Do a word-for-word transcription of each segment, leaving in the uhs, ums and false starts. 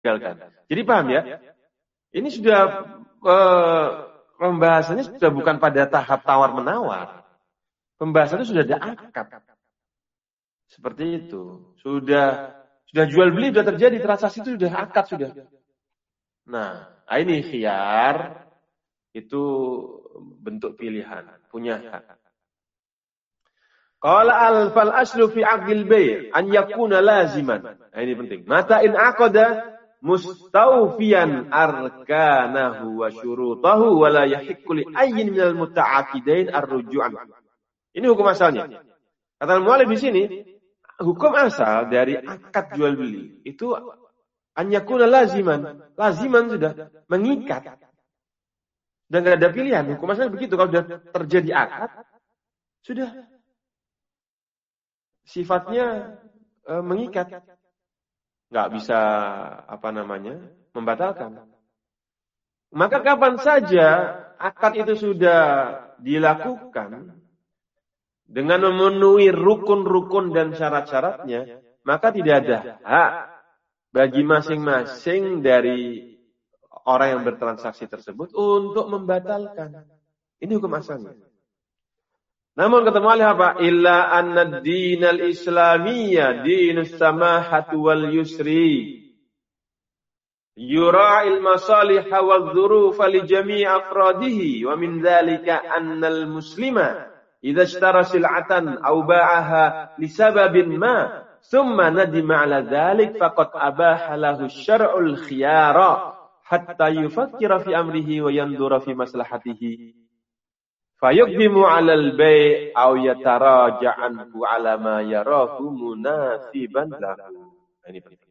Jadi paham ya? Ini sudah eh, pembahasannya sudah bukan pada tahap tawar-menawar. Pembahasannya sudah ada akad. Seperti itu. Sudah sudah jual beli sudah terjadi, transaksi itu sudah akad sudah. Nah, ini khiyar itu bentuk pilihan, punya hak. Qala al-fal aslu fi 'aqdil bay' an yakuna laziman. Nah, ini penting. Mata in aqada mustawfiyan arkanahu wa syurutahu wa la yahiqqu li ayyin minal muta'aqidain ar-ruju'an. Ini hukum asalnya. Kata al-mu'allif di sini, hukum asal dari akad jual beli itu an yakuna laziman. Laziman sudah mengikat. Dan enggak ada pilihan. Hukum asal begitu, kalau sudah terjadi akad sudah sifatnya e, mengikat, nggak bisa apa namanya membatalkan. Maka kapan saja akad itu sudah dilakukan dengan memenuhi rukun-rukun dan syarat-syaratnya, maka tidak ada hak bagi masing-masing dari orang yang bertransaksi tersebut untuk membatalkan. Ini hukum asalnya. Namun kata mu'allif apa? Illa anna ad-dinal islamiyya dinus samahati wal yusri. Yura'il masaliha wal dhurufa li jami' afradihi wa min dhalika anna al-muslima idza ishtara sil'atan aw ba'aha li sababin ma thumma nadima 'ala dhalik faqad abaha lahu asy-syar'ul khiyara hatta yufakkira fi amrihi wa yandura fi maslahatihi. Fayuqdimu 'alal bai' aw yataraja'anhu 'ala ma yarahu munasiban lahu. Ini penting.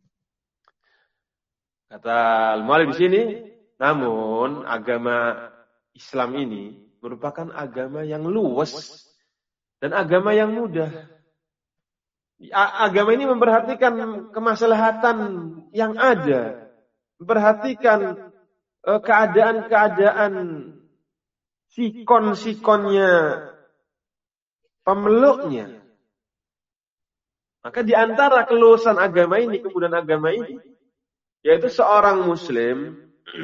Kata al-mu'allif di sini, namun agama Islam ini merupakan agama yang luas dan agama yang mudah. Agama ini memperhatikan kemaslahatan yang ada, memperhatikan keadaan-keadaan sikon-sikonnya pemeluknya. Maka di antara keluasan agama ini, kemudian agama ini, yaitu seorang muslim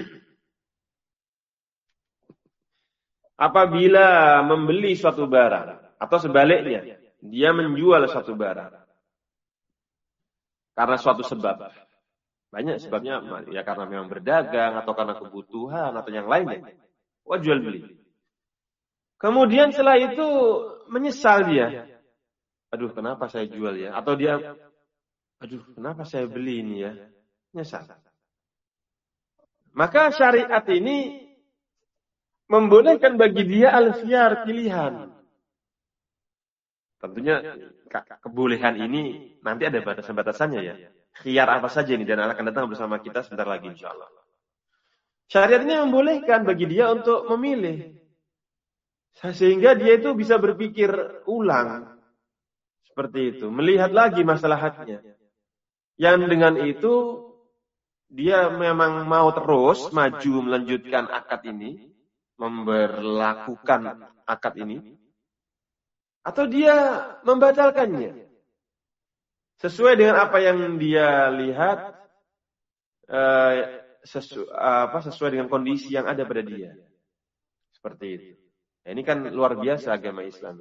apabila membeli suatu barang atau sebaliknya, dia menjual suatu barang karena suatu sebab. Banyak sebabnya, ya karena memang berdagang atau karena kebutuhan atau yang lainnya. Wah, jual beli. Kemudian setelah itu menyesal dia. Aduh, kenapa saya jual ya? Atau dia, aduh, kenapa saya beli ini ya? Menyesal. Maka syariat ini membolehkan bagi dia al-khiyar, pilihan. Tentunya kebolehan ini nanti ada batasan-batasannya ya. Khiyar apa saja ini dan akan datang bersama kita sebentar lagi insyaallah. Syariat ini membolehkan bagi dia untuk memilih. Sehingga dia itu bisa berpikir ulang. Seperti itu. Melihat lagi maslahatnya. Yang dengan itu, dia memang mau terus maju melanjutkan akad ini. Memberlakukan akad ini. Atau dia membatalkannya. Sesuai dengan apa yang dia lihat. Eh, sesu, apa, sesuai dengan kondisi yang ada pada dia. Seperti itu. Nah, ini kan luar biasa agama Islam.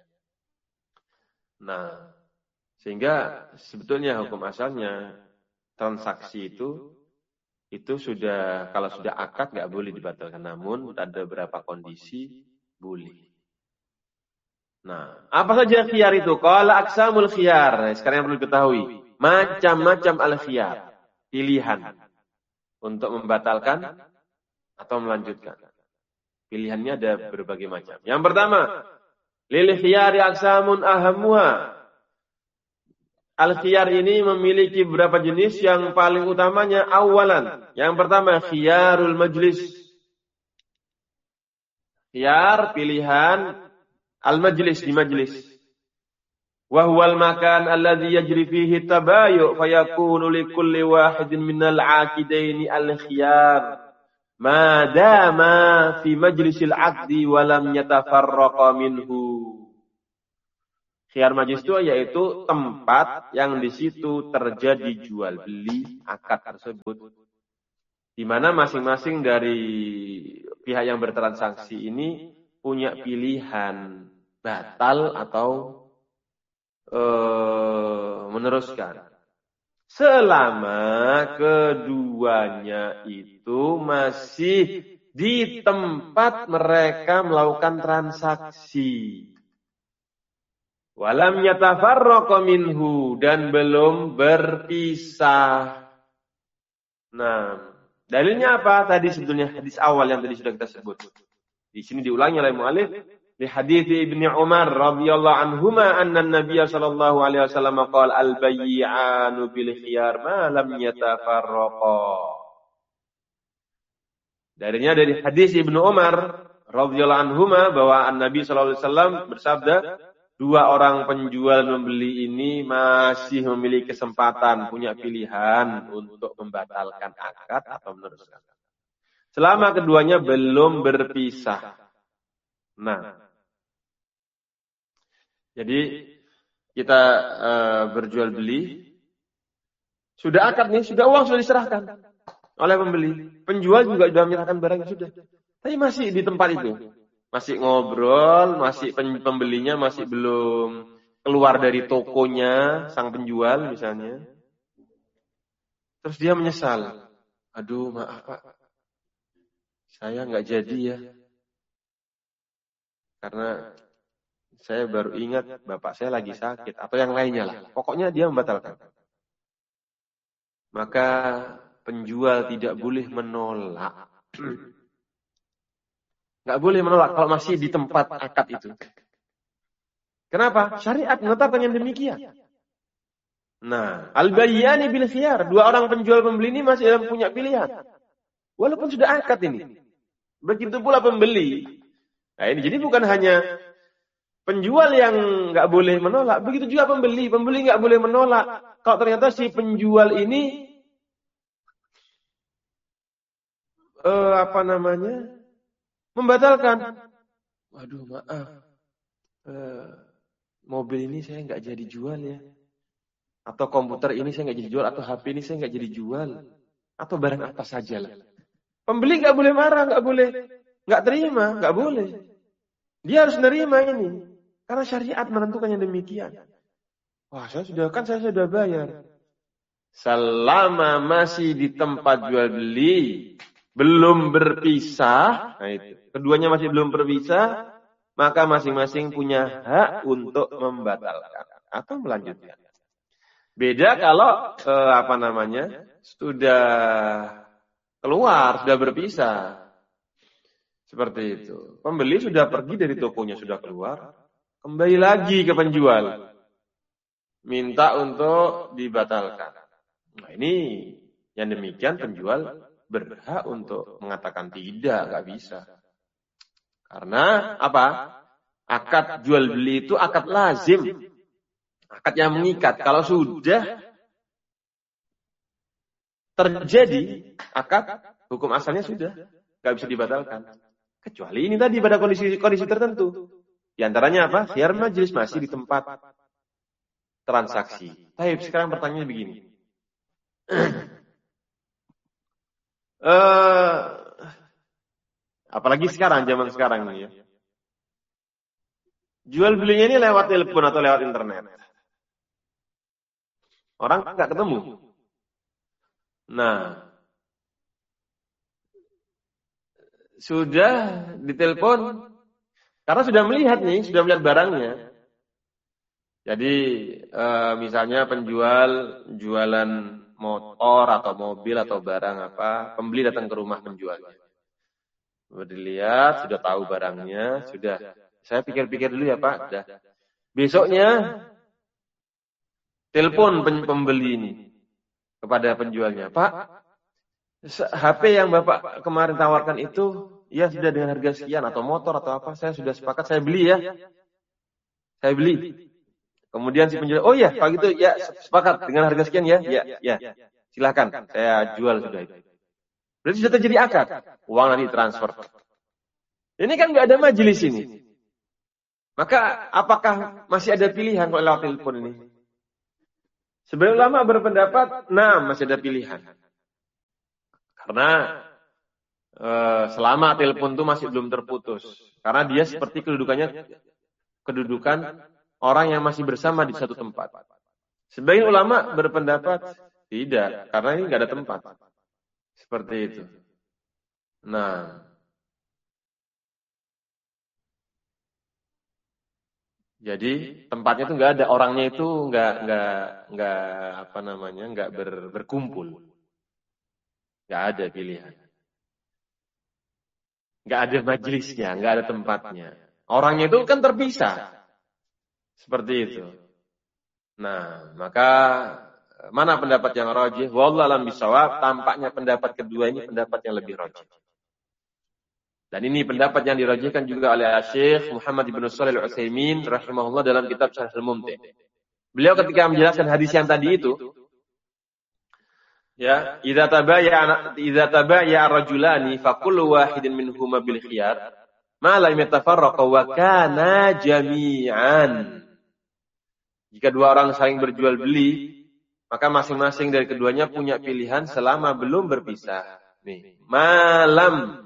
Nah, sehingga sebetulnya hukum asalnya transaksi itu itu sudah kalau sudah akad nggak boleh dibatalkan. Namun ada beberapa kondisi boleh. Nah, apa saja khiyar itu? Qala aqsamul khiyar. Nah, sekarang yang perlu diketahui, macam-macam al-khiyar, pilihan untuk membatalkan atau melanjutkan. Pilihannya ada berbagai macam. Yang pertama, lil khiyari aqsamun ahammuha. Al-khiyar ini memiliki beberapa jenis, yang paling utamanya awalan. Yang pertama, khiyarul majlis. Khiyar pilihan al-majlis, di majlis. Wa huwal makan alladhi yajri fihi tabayu' fayakunu likulli wahidin minal 'aqidaini al-khiyar. Ma dama fi majlisil 'aqdi wa lam yatafarraqa minhu. Khiyar majlis itu yaitu tempat yang di situ terjadi jual beli akad tersebut. Di mana masing-masing dari pihak yang bertransaksi ini punya pilihan batal atau eh, meneruskan. Selama keduanya itu masih di tempat mereka melakukan transaksi. Walam yatafarraqa minhu, dan belum berpisah. Nah, dalilnya apa? Tadi sebetulnya hadis awal yang tadi sudah kita sebut. Di sini diulangi oleh mu'alif. Di hadis Ibnu Umar radhiyallahu anhuma anna Nabiy sallallahu alaihi wasallam qala al-bay'anu bil khiyar ma lam yatafarraqa. Darinya dari hadis Ibnu Umar radhiyallahu anhuma bahwa Nabi sallallahu alaihi wasallam bersabda, dua orang penjual membeli ini masih memiliki kesempatan, punya pilihan untuk membatalkan akad atau meneruskan. Selama keduanya belum berpisah. Nah, jadi kita uh, berjual beli, sudah akad nih, sudah uang sudah diserahkan oleh pembeli. Penjual juga sudah menyerahkan barangnya sudah. Tapi masih di tempat itu. Masih ngobrol, masih pembelinya masih belum keluar dari tokonya, sang penjual misalnya. Terus dia menyesal. Aduh, maaf Pak, saya nggak jadi ya. Karena saya baru ingat bapak saya lagi sakit. Atau yang lainnya lah. Pokoknya dia membatalkan. Maka penjual tidak boleh menolak. Nggak boleh menolak kalau masih di tempat akad itu. Kenapa? Syariat menetapkan yang demikian. Nah, al-bayyani bil khiyar. Dua orang penjual pembeli ini masih dalam punya pilihan. Walaupun sudah akad ini. Begitu pula pembeli. Nah ini jadi bukan hanya penjual yang nggak boleh menolak. Begitu juga pembeli. Pembeli nggak boleh menolak. Kalau ternyata si penjual ini eh, apa namanya? Membatalkan. Waduh maaf. Eh, mobil ini saya nggak jadi jual ya. Atau komputer ini saya nggak jadi jual. Atau H P ini saya nggak jadi jual. Atau barang apa saja lah. Pembeli nggak boleh marah, nggak boleh, nggak terima, nggak boleh. Dia harus menerima ini. Karena syariat menentukan yang demikian. Wah, saya sudah kan saya sudah bayar. Selama masih di tempat jual beli, belum berpisah, nah itu, keduanya masih belum berpisah, maka masing-masing punya hak untuk membatalkan atau melanjutkan. Beda kalau eh, apa namanya sudah keluar, sudah berpisah. Seperti itu. Pembeli sudah pergi dari tokonya, sudah keluar. Kembali lagi ke penjual. Minta untuk dibatalkan. Nah ini yang demikian penjual berhak untuk mengatakan tidak, nggak bisa. Karena apa? Akad jual beli itu akad lazim. Akad yang mengikat. Kalau sudah terjadi akad, hukum asalnya sudah nggak bisa dibatalkan. Kecuali ini tadi pada kondisi-kondisi tertentu. Di antaranya apa? Khiyar majlis masih di tempat transaksi. Tapi sekarang pertanyaannya begini. uh, apalagi sekarang, zaman sekarang ini ya. Jual belinya ini lewat telepon atau lewat internet. Orang nggak ketemu. Nah, sudah ditelepon karena sudah melihat nih, sudah melihat barangnya. Jadi e, misalnya penjual jualan motor atau mobil atau barang apa, pembeli datang ke rumah penjualnya. Sudah dilihat, sudah tahu barangnya, sudah. Saya pikir-pikir dulu ya Pak, sudah. Besoknya telepon pembeli ini kepada penjualnya, Pak, H P yang Bapak kemarin tawarkan itu, ya sudah dengan harga sekian, atau motor atau apa, saya sudah sepakat, saya beli ya. Saya beli. Kemudian si penjual, oh ya, Pak gitu, ya sepakat dengan harga sekian ya, ya, ya. Silakan, saya jual sudah itu. Berarti sudah terjadi akad, uang nanti transfer. Ini kan nggak ada majelis ini. Maka apakah masih ada pilihan kalau lewat telepon ini? Sebenarnya ulama berpendapat, nah masih ada pilihan. Karena eh, selama telepon itu masih belum terputus. Karena dia seperti kedudukannya kedudukan orang yang masih bersama di satu tempat. Sebagian ulama berpendapat tidak, karena ini nggak ada tempat. Seperti itu. Nah, jadi tempatnya itu nggak ada, orangnya itu nggak nggak nggak apa namanya nggak ber, berkumpul, nggak ada pilihan, nggak ada majelisnya, nggak ada tempatnya. Orangnya itu kan terpisah, seperti itu. Nah, maka mana pendapat yang rajih? Wallahu a'lam bishawab. Tampaknya pendapat kedua ini pendapat yang lebih rajih. Dan ini pendapat yang dirajihkan juga oleh Syekh Muhammad ibn Shalih Al-Utsaimin rahimahullah dalam kitab Syarh Al-Mumti'. Beliau ketika menjelaskan hadis yang tadi itu, ya, idza tabayya idza tabayya rajulani fa kullu wahidin minhuma bil khiyar ma lam yatafarraqa wa kana jami'an. Jika dua orang saling berjual beli, maka masing-masing dari keduanya punya pilihan selama belum berpisah. Nih, malam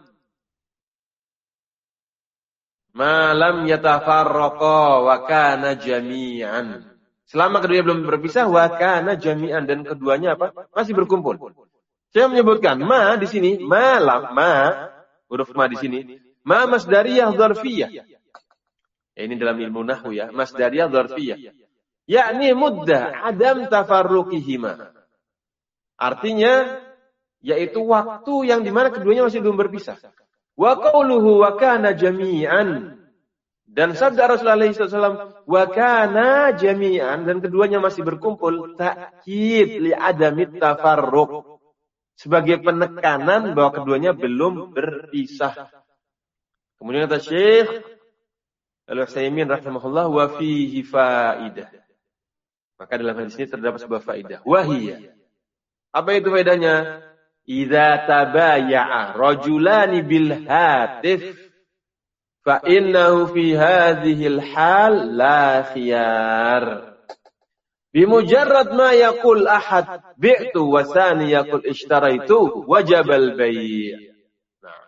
malam yatafarraqa wa kana jami'an. Selama keduanya belum berpisah wa kana jami'an, dan keduanya apa? Masih berkumpul. Saya menyebutkan ma di sini, malam ma huruf ma di sini, ma masdariyah dzarfiyah. Ya, ini dalam ilmu nahwu ya, masdariyah dzarfiyah. Yakni muddah adam tafarruqihima. Artinya yaitu waktu yang dimana keduanya masih belum berpisah. Wa qauluhu wa kana jami'an, dan sabda Rasulullah shallallahu alaihi wasallam wa kana jami'an, dan keduanya masih berkumpul, ta'kid li adamit tafarruq, sebagai penekanan bahwa keduanya belum berpisah. Kemudian kata Syekh Al-Utsaimin rahimahullah, wa fihi faidah. Maka dalam hadis ini terdapat sebuah faidah. Wahiyya. Apa itu faedahnya? Idza tabaya'a rajulani bil hatif fa innahu fi hadhil hal la khiyar. Bimujarrad ma yaqul ahad bi'tu wa thani yaqul ishtaraitu wajib al-bai'. Nah.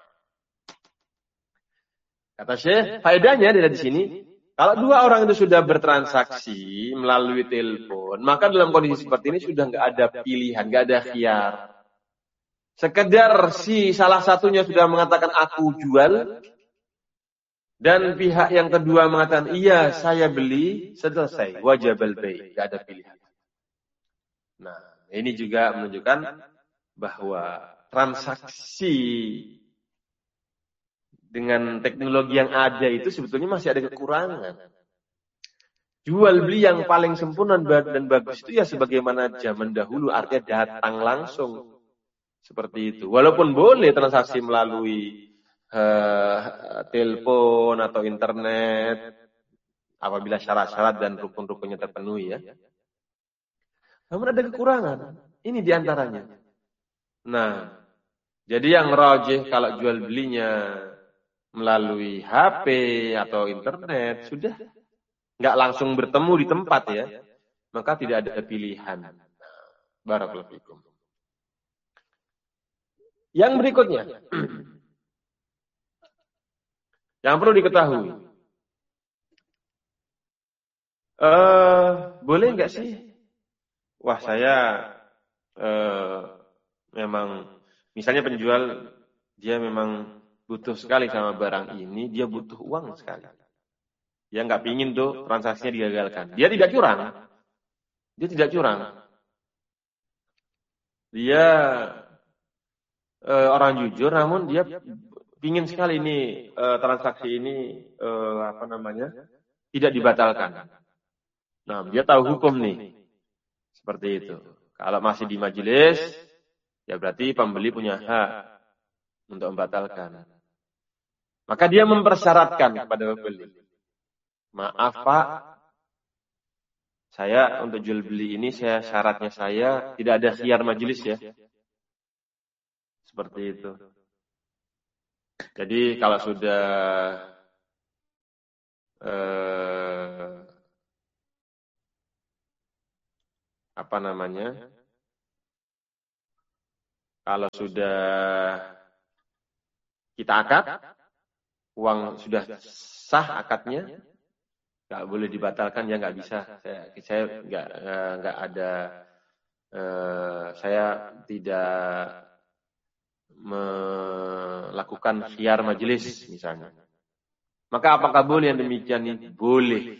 Kata Syekh, faedahnya dari sini, kalau dua orang itu sudah bertransaksi melalui telepon, maka dalam kondisi seperti ini sudah nggak ada pilihan, nggak ada khiyar. Sekedar si salah satunya sudah mengatakan aku jual, dan pihak yang kedua mengatakan iya saya beli, selesai, wajib al-bai', nggak ada pilihan. Nah, ini juga menunjukkan bahwa transaksi dengan teknologi yang ada itu sebetulnya masih ada kekurangan. Jual beli yang paling sempurna dan bagus itu ya sebagaimana zaman dahulu, artinya datang langsung. Seperti itu. Walaupun boleh transaksi melalui uh, telepon atau internet apabila syarat-syarat dan rukun-rukunnya terpenuhi ya. Namun ada kekurangan. Ini diantaranya. Nah, jadi yang rajih kalau jual belinya melalui H P atau internet sudah nggak langsung bertemu di tempat ya, maka tidak ada pilihan. Barakallahu fikum. Yang berikutnya, yang perlu diketahui, uh, boleh nggak sih? Wah saya uh, memang, misalnya penjual dia memang butuh sekali sama barang ini, dia butuh uang sekali. Dia nggak pingin tuh transaksinya digagalkan. Dia tidak curang, dia tidak curang. Dia Uh, orang jujur, namun dia ingin sekali ini uh, transaksi ini uh, apa namanya tidak dibatalkan. Nah, dia tahu hukum nih, seperti itu. Kalau masih di majelis, ya berarti pembeli punya hak untuk membatalkan. Maka dia mempersyaratkan kepada pembeli, maaf Pak, saya untuk jual beli ini saya syaratnya saya tidak ada khiyar majelis ya. Seperti itu. Jadi kalau sudah eh, apa namanya? Kalau sudah kita akad, uang sudah sah akadnya, nggak boleh dibatalkan, ya nggak bisa. Saya, saya nggak nggak ada, eh, saya tidak melakukan khiyar majelis misalnya. Maka apakah boleh yang demikian ini? Boleh.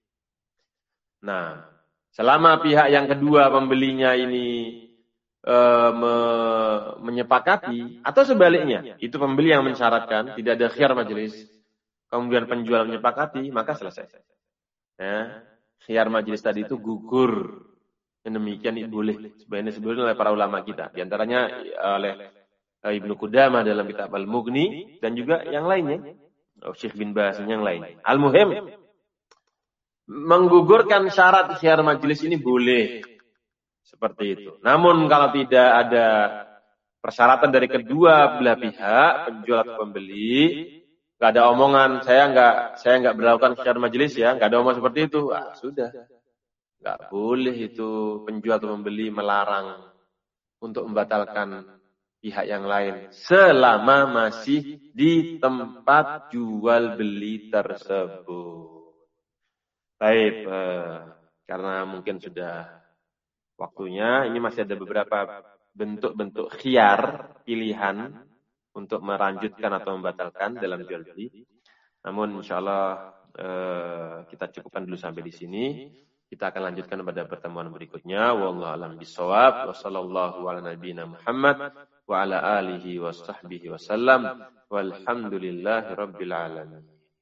Nah, selama pihak yang kedua pembelinya ini e, me, menyepakati, atau sebaliknya, itu pembeli yang mensyaratkan, tidak ada khiyar majelis, kemudian penjual menyepakati, maka selesai. Ya, khiyar majelis tadi itu gugur. Yang demikian itu boleh. Sebenarnya sebelumnya oleh para ulama kita. Di antaranya oleh Ibnu Qudamah dalam kitab Al-Mughni, dan juga yang lainnya. Syekh bin Baz yang lain. Al-Muhim, menggugurkan syarat khiyar majelis ini boleh. Seperti itu. Namun kalau tidak ada persyaratan dari kedua belah pihak, penjual atau pembeli, nggak ada omongan, saya nggak saya nggak berlakukan khiyar majelis ya, nggak ada omongan seperti itu, ah, sudah. Nggak boleh itu penjual atau pembeli melarang untuk membatalkan pihak yang lain selama masih di tempat jual beli tersebut. Baik, eh, karena mungkin sudah waktunya, ini masih ada beberapa bentuk-bentuk khiyar pilihan untuk melanjutkan atau membatalkan dalam jual beli. Namun insyaallah eh, kita cukupkan dulu sampai di sini. Kita akan lanjutkan pada pertemuan berikutnya. Wallahu a'lam bishawab. Wa sallallahu ala nabiyyina Muhammad wa ala alihi wa sahbihi wasallam. Walhamdulillahi rabbil alamin.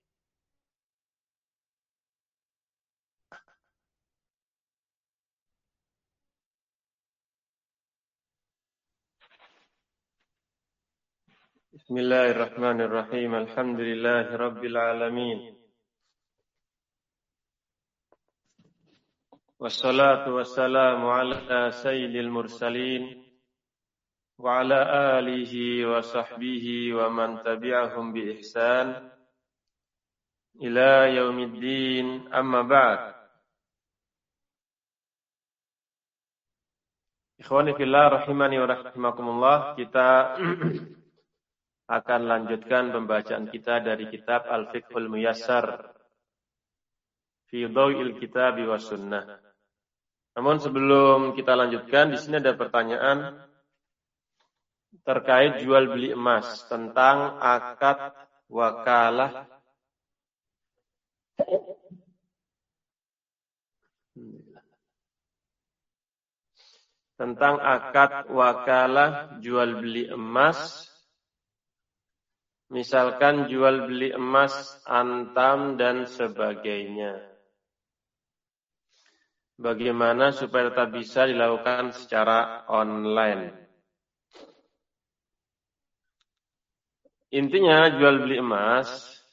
Bismillahirrahmanirrahim. Alhamdulillahi rabbil alamin. Wassalatu wassalamu ala sayyidil mursalin wa ala alihi wa sahbihi wa man tabi'ahum bi ihsan ila yaumiddin, amma ba'd. Ikhwani fillah rahimani wa rahimakumullah, kita akan lanjutkan pembacaan kita dari kitab Al-Fiqhul Muyassar fi Dhaw'il Kitabi was Sunnah. Namun sebelum kita lanjutkan, di sini ada pertanyaan terkait jual beli emas, tentang akad wakalah tentang akad wakalah jual beli emas. Misalkan jual beli emas antam dan sebagainya. Bagaimana supaya tetap bisa dilakukan secara online? Intinya jual beli emas,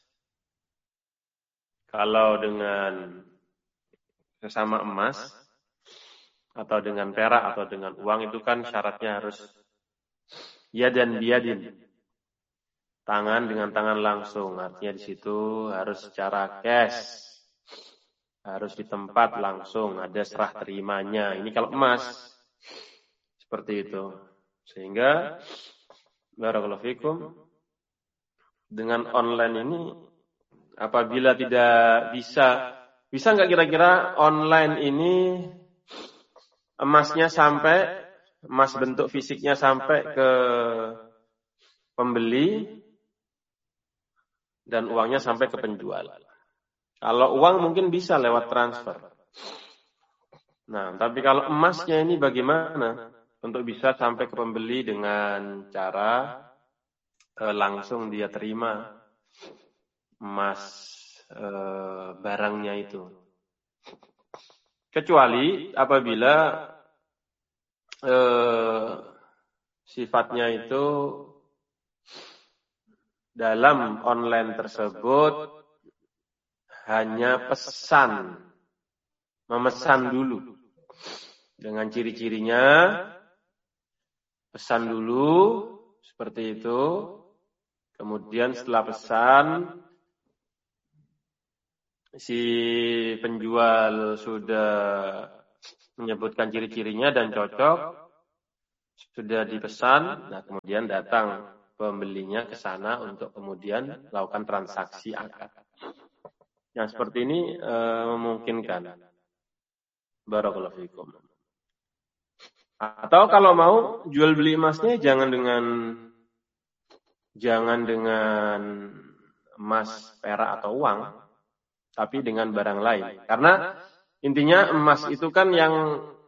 kalau dengan sesama emas, atau dengan perak, atau dengan uang, itu kan syaratnya harus yadan biyadin, tangan dengan tangan langsung. Artinya di situ harus secara cash, harus di tempat langsung, ada serah terimanya. Ini kalau emas seperti itu. Sehingga barakallahu fikum, dengan online ini apabila tidak bisa, bisa nggak kira-kira online ini emasnya sampai, emas bentuk fisiknya sampai ke pembeli dan uangnya sampai ke penjual? Kalau uang mungkin bisa lewat transfer. Nah, tapi kalau emasnya ini bagaimana untuk bisa sampai ke pembeli dengan cara eh, langsung dia terima emas eh, barangnya itu. Kecuali apabila eh, sifatnya itu dalam online tersebut hanya pesan, memesan dulu dengan ciri-cirinya, pesan dulu seperti itu. Kemudian setelah pesan, si penjual sudah menyebutkan ciri-cirinya dan cocok, sudah dipesan, nah kemudian datang pembelinya ke sana untuk kemudian melakukan transaksi akad. Yang seperti ini e, memungkinkan. Barakallahu fikum. Atau kalau mau jual beli emasnya jangan dengan jangan dengan emas, perak atau uang, tapi dengan barang lain. Karena intinya emas itu kan yang